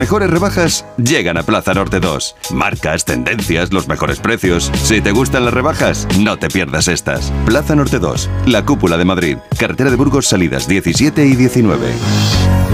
Mejores rebajas llegan a Plaza Norte 2. Marcas, tendencias, los mejores precios. Si te gustan las rebajas, no te pierdas estas. Plaza Norte 2, la cúpula de Madrid. Carretera de Burgos, salidas 17 y 19.